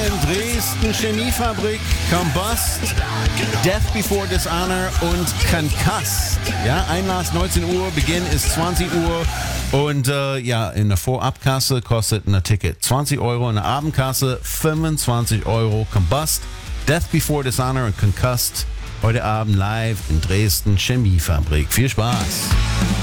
in Dresden, Chemiefabrik, Combust, Death Before Dishonor und Concussed. Ja, Einlass 19 Uhr, Beginn ist 20 Uhr und in der Vorabkasse kostet ein Ticket 20 Euro, in der Abendkasse 25 Euro. Combust, Death Before Dishonor und Concussed. Heute Abend live in Dresden, Chemiefabrik. Viel Spaß!